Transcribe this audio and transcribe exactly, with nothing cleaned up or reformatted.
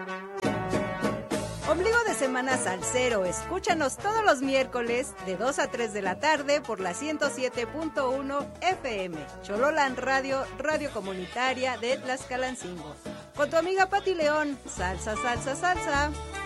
Ombligo de semana salsero, escúchanos todos los miércoles de dos a tres de la tarde por la ciento siete punto uno F M, Chololán Radio, radio comunitaria de Tlaxcalancingo. Con tu amiga Pati León, salsa, salsa, salsa.